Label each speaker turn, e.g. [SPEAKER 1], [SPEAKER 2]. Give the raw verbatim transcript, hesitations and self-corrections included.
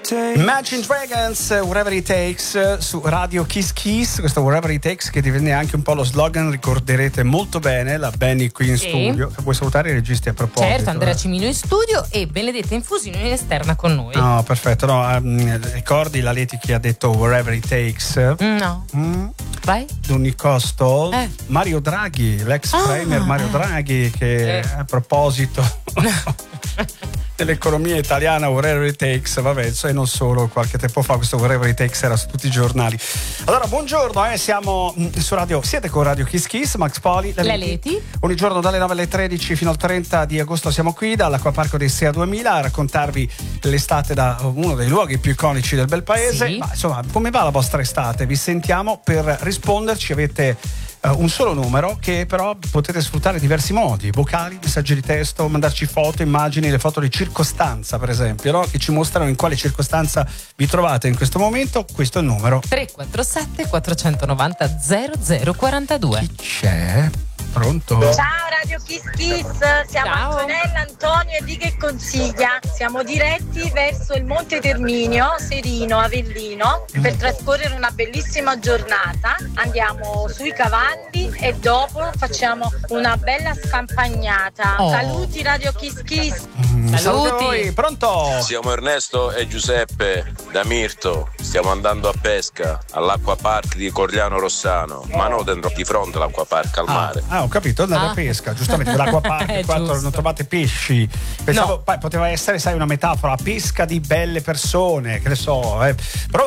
[SPEAKER 1] Imagine Dragons, Whatever It Takes, su Radio Kiss Kiss. Questo Whatever It Takes che divenne anche un po' lo slogan, ricorderete molto bene, la Benny qui in
[SPEAKER 2] sì.
[SPEAKER 1] studio. Vuoi salutare i registi a proposito?
[SPEAKER 2] Certo, Andrea
[SPEAKER 1] eh?
[SPEAKER 2] Cimino in studio e Benedetta Infusino in esterna con noi.
[SPEAKER 1] No, perfetto. No, um, ricordi la Leti che ha detto Whatever It Takes?
[SPEAKER 2] No.
[SPEAKER 1] Mm.
[SPEAKER 2] Vai.
[SPEAKER 1] D'ogni costo,
[SPEAKER 2] eh.
[SPEAKER 1] Mario Draghi, l'ex
[SPEAKER 2] ah,
[SPEAKER 1] premier Mario
[SPEAKER 2] eh.
[SPEAKER 1] Draghi, che
[SPEAKER 2] eh.
[SPEAKER 1] a proposito dell'economia italiana, Whatever It Takes, vabbè, e non solo, qualche tempo fa questo Whatever It Takes era su tutti i giornali. Allora, buongiorno, eh, siamo su radio, siete con Radio Kiss Kiss, Max Poli,
[SPEAKER 2] la Leti.
[SPEAKER 1] Ogni giorno dalle nove alle tredici fino al trenta di agosto siamo qui dall'Acquaparco dei SEA duemila a raccontarvi l'estate da uno dei luoghi più iconici del bel paese.
[SPEAKER 2] Sì.
[SPEAKER 1] Ma insomma, come va la vostra estate? Vi sentiamo per risponderci, avete Uh, un solo numero che però potete sfruttare in diversi modi: vocali, messaggi di testo, mandarci foto, immagini, le foto di circostanza per esempio, no? Che ci mostrano in quale circostanza vi trovate in questo momento. Questo è il numero
[SPEAKER 2] tre quattro sette quattro nove zero zero zero quattro due.
[SPEAKER 1] Chi c'è? Pronto?
[SPEAKER 3] Ciao Radio Kiss Kiss, siamo
[SPEAKER 2] Ciao.
[SPEAKER 3] Antonella, Antonio e Dica e Consiglia. Siamo diretti verso il Monte Terminio, Serino, Avellino per trascorrere una bellissima giornata. Andiamo sui cavalli e dopo facciamo una bella scampagnata.
[SPEAKER 2] Oh.
[SPEAKER 3] Saluti Radio Kiss Kiss.
[SPEAKER 1] Mm,
[SPEAKER 2] Saluti.
[SPEAKER 1] voi. Pronto?
[SPEAKER 4] Siamo Ernesto e Giuseppe da Mirto, stiamo andando a pesca all'Acquapark di Corigliano Rossano, ma no dentro di fronte all'Acquapark al mare.
[SPEAKER 1] Ah, ho capito, andate
[SPEAKER 2] Ah.
[SPEAKER 1] a pesca, giustamente, l'acquapark,
[SPEAKER 2] È
[SPEAKER 1] quattro
[SPEAKER 2] giusto.
[SPEAKER 1] non trovate pesci. Pensavo
[SPEAKER 2] No.
[SPEAKER 1] poi poteva essere, sai, una metafora, pesca di belle persone, che ne so, eh. Pronto?